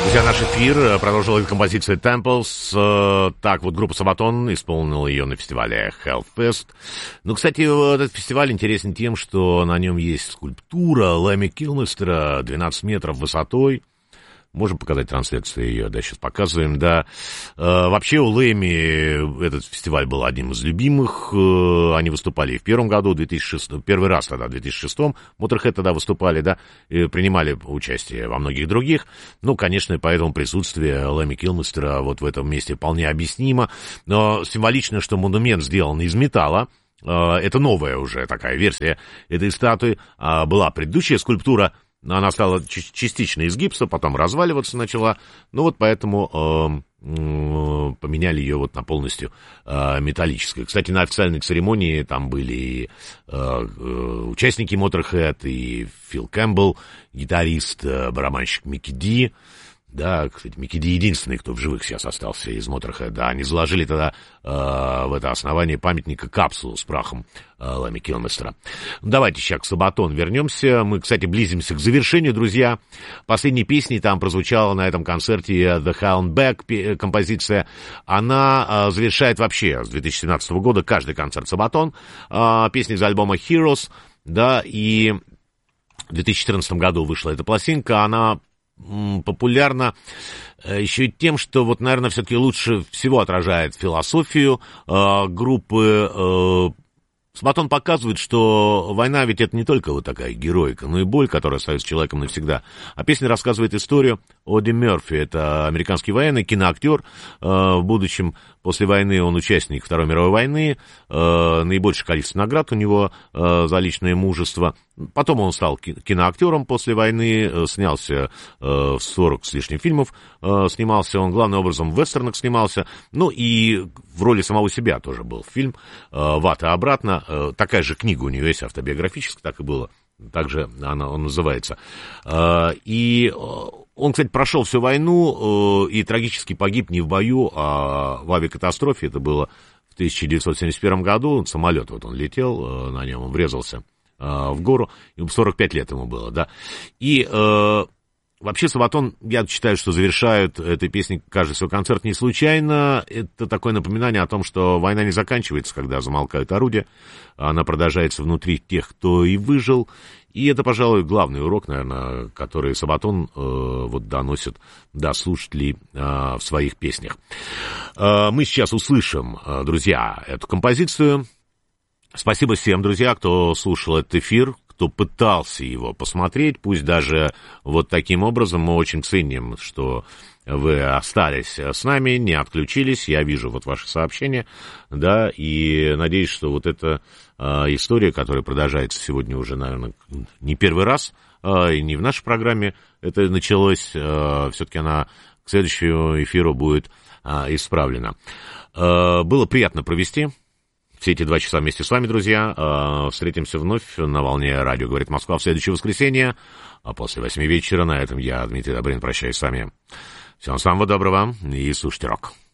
Друзья, наш эфир продолжила композиция Temples. Так вот, группа Sabaton исполнила ее на фестивале Hellfest. Ну, кстати, этот фестиваль интересен тем, что на нем есть скульптура Лэмми Килмистера 12 метров высотой. Можем показать трансляцию ее, да, сейчас показываем, да. Вообще у Лэмми этот фестиваль был одним из любимых. Они выступали и в первом году, 2006, первый раз тогда, в 2006-м. Motorhead тогда выступали, да, и принимали участие во многих других. Ну, конечно, поэтому присутствие Лэмми Килмистера вот в этом месте вполне объяснимо. Но символично, что монумент сделан из металла. Это новая уже такая версия этой статуи. Была предыдущая скульптура. Она стала частично из гипса, потом разваливаться начала. Ну вот поэтому поменяли ее вот на полностью металлическую. Кстати, на официальной церемонии там были и участники Motorhead, и Фил Кэмпбелл, гитарист, барабанщик Микки Ди. Да, кстати, Микки Ди единственный, кто в живых сейчас остался из Motorhead. Да, они заложили тогда в это основание памятника капсулу с прахом Лэмми Килмистера. Давайте сейчас к Sabaton вернемся. Мы, кстати, близимся к завершению, друзья. Последней песней там прозвучала на этом концерте The Hound Back композиция. Она завершает вообще с 2017 года каждый концерт Sabaton. Песня из альбома Heroes. Да, и в 2014 году вышла эта пластинка. Она популярна еще и тем, что вот, наверное, все-таки лучше всего отражает философию группы. Sabaton показывает, что война ведь это не только вот такая героика, но и боль, которая остается с человеком навсегда. А песня рассказывает историю Оди Мерфи. Это американский военный, киноактер. В будущем, после войны, он участник Второй мировой войны. Наибольшее количество наград у него за личное мужество. Потом он стал киноактером после войны, снялся в 40 с лишним фильмов, снимался он, главным образом в вестернах снимался, ну и в роли самого себя тоже был фильм «В ад и обратно». Такая же книга у него есть, автобиографическая, так и было, также он называется. И он, кстати, прошел всю войну и трагически погиб не в бою, а в авиакатастрофе. Это было в 1971 году, самолет вот он летел, на нем он врезался в гору, 45 лет ему было, да. И вообще Sabaton, я считаю, что завершают этой песней каждый свой концерт не случайно. Это такое напоминание о том, что война не заканчивается, когда замолкают орудия. Она продолжается внутри тех, кто и выжил. И это, пожалуй, главный урок, наверное, который Sabaton вот доносит до слушателей в своих песнях. Мы сейчас услышим, друзья, эту композицию. Спасибо всем, друзья, кто слушал этот эфир, кто пытался его посмотреть, пусть даже вот таким образом. Мы очень ценим, что вы остались с нами, не отключились. Я вижу вот ваши сообщения, да, и надеюсь, что вот эта история, которая продолжается сегодня уже, наверное, не первый раз, и не в нашей программе это началось, все-таки она к следующему эфиру будет исправлена. Было приятно провести все эти 2 часа вместе с вами, друзья. Встретимся вновь на волне радио «Говорит Москва» в следующее воскресенье. А после 8 вечера на этом я, Дмитрий Добрын, прощаюсь с вами. Всего самого доброго и слушайте рок.